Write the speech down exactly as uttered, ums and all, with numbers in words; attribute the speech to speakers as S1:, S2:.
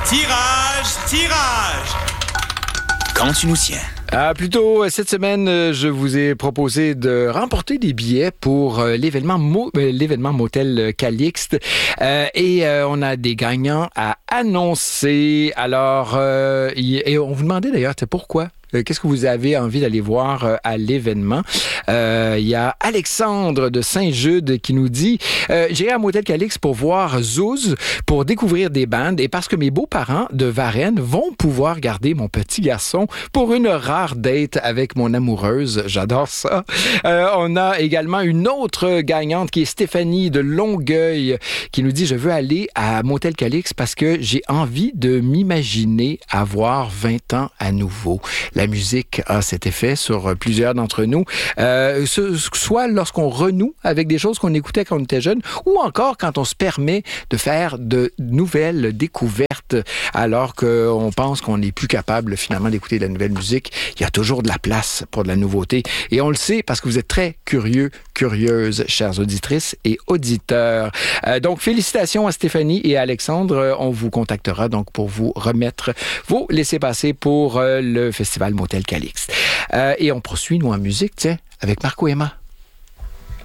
S1: Tirage, tirage. Quand tu nous tiens.
S2: Ah, plus tôt, cette semaine, je vous ai proposé de remporter des billets pour l'événement Mo- l'événement Motel Calixte. Euh, et euh, on a des gagnants à annoncer. Alors, euh, et on vous demandait d'ailleurs, pourquoi? Qu'est-ce que vous avez envie d'aller voir euh, à l'événement? Euh, il y a Alexandre de Saint-Jude qui nous dit euh, « J'irai à Motel Calixte pour voir Zouz, pour découvrir des bandes et parce que mes beaux-parents de Varennes vont pouvoir garder mon petit garçon pour une rare date avec mon amoureuse. » J'adore ça. Euh, on a également une autre gagnante qui est Stéphanie de Longueuil qui nous dit « Je veux aller à Motel Calixte parce que j'ai envie de m'imaginer avoir vingt ans à nouveau. » La musique a cet effet sur plusieurs d'entre nous, euh, soit lorsqu'on renoue avec des choses qu'on écoutait quand on était jeune, ou encore quand on se permet de faire de nouvelles découvertes alors qu'on pense qu'on n'est plus capable finalement d'écouter de la nouvelle musique. Il y a toujours de la place pour de la nouveauté. Et on le sait parce que vous êtes très curieux, curieuses, chères auditrices et auditeurs. Euh, donc, félicitations à Stéphanie et à Alexandre. On vous contactera donc pour vous remettre vos laissez-passer pour euh, le festival Motel Calixte. Euh, et on poursuit, nous, en musique, tiens, avec Marco Emma.